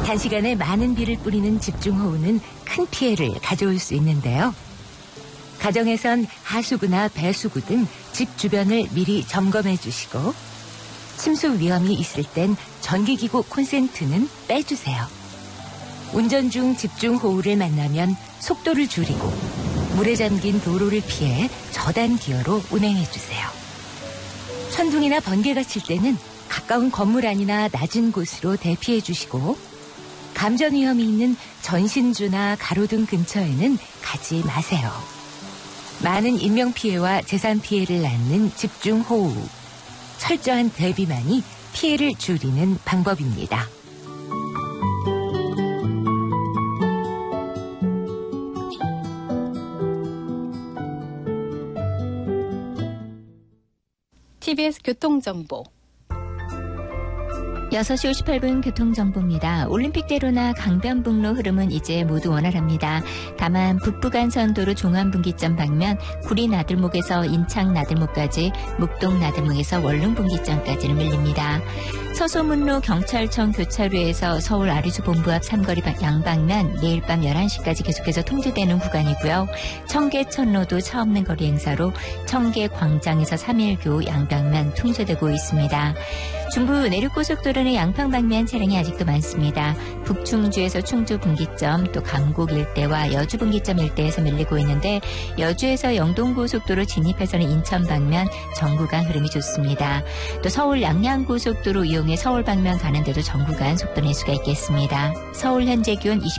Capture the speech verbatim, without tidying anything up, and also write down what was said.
단시간에 많은 비를 뿌리는 집중호우는 큰 피해를 가져올 수 있는데요. 가정에선 하수구나 배수구 등 집 주변을 미리 점검해 주시고 침수 위험이 있을 땐 전기기구 콘센트는 빼주세요. 운전 중 집중호우를 만나면 속도를 줄이고 물에 잠긴 도로를 피해 저단 기어로 운행해 주세요. 천둥이나 번개가 칠 때는 가까운 건물 안이나 낮은 곳으로 대피해 주시고 감전 위험이 있는 전신주나 가로등 근처에는 가지 마세요. 많은 인명피해와 재산 피해를 낳는 집중호우. 철저한 대비만이 피해를 줄이는 방법입니다. 티비에스 교통정보. 여섯 시 오십팔 분 교통정보입니다. 올림픽대로나 강변북로 흐름은 이제 모두 원활합니다. 다만 북부간선도로 종암분기점 방면 구리 나들목에서 인창 나들목까지, 묵동 나들목에서 원룸 분기점까지는 밀립니다. 서소문로 경찰청 교차로에서 서울 아리수 본부 앞 삼거리 양방면 내일 밤 열한 시까지 계속해서 통제되는 구간이고요. 청계천로도 차 없는 거리 행사로 청계광장에서 삼일교 양방면 통제되고 있습니다. 중부 내륙고속도로는 양평 방면 차량이 아직도 많습니다. 북충주에서 충주 분기점, 또 감곡 일대와 여주 분기점 일대에서 밀리고 있는데 여주에서 영동고속도로 진입해서는 인천 방면 정구간 흐름이 좋습니다. 또 서울 양양고속도로 이용해 서울 방면 가는데도 정구간 속도 낼 수가 있겠습니다. 서울 현재 기온 이십